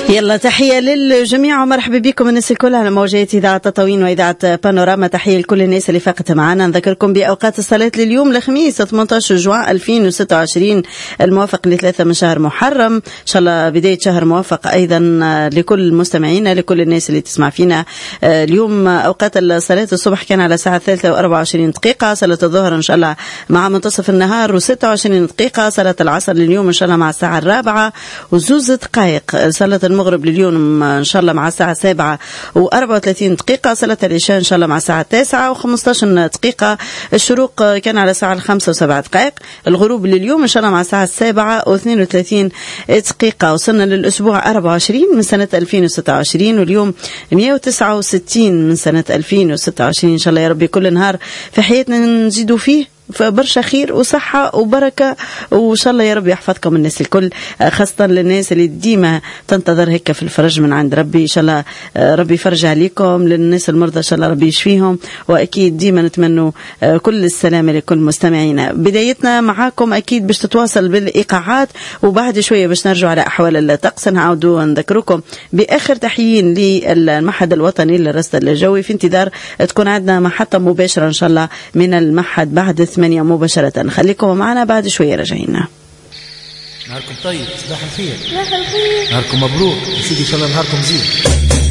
يلا تحية للجميع ومرحبا بكم الناس الكل على موجات إذاعة تطاوين وإذاعة بانوراما. تحية لكل الناس اللي فقط معنا. نذكركم بأوقات الصلاة لليوم الخميس 18 جوان 2026 الموافق ل3 من شهر محرم. إن شاء الله بداية شهر موافق أيضا لكل مستمعينا، لكل الناس اللي تسمع فينا. اليوم أوقات الصلاة الصبح كان على الساعة 3:24، صلاة الظهر إن شاء الله مع منتصف النهار و26 صلاة العصر لليوم إن شاء الله مع الساعة 4 و2 دقائق. صلاة المغرب لليوم إن شاء الله مع الساعة 7:34، صلاة العشاء إن شاء الله مع الساعة 9:15. الشروق كان على الساعة 5:07. الغروب لليوم إن شاء الله مع الساعة 7:32. وصلنا للأسبوع 24 من سنة 2026 واليوم 169 من سنة 2026. إن شاء الله يا ربي كل نهار في حياتنا نزيدوا فيه فبرشا خير وصحة وبركة، وإن شاء الله يا رب يحفظكم الناس الكل، خاصة للناس اللي ديما تنتظر هيك في الفرج من عند ربي. إن شاء الله ربي يفرج عليكم. للناس المرضى إن شاء الله ربي يشفيهم، وأكيد ديما نتمنوا كل السلامة لكل مستمعينا. بدايتنا معاكم أكيد باش تتواصل بالإيقاعات، وبعد شوية باش نرجع على أحوال الطقس. نعاودوا نذكركم بآخر تحيين للمعهد الوطني للرصد الجوي، في انتظار تكون عندنا محطة مباشرة إن شاء الله من المعهد بعد 8 مباشرة. خليكم معنا بعد شوية رجعينا. نهاركم طيب، صباح الخير، نهاركم مبروك يا سيدي، إن شاء الله نهاركم زين.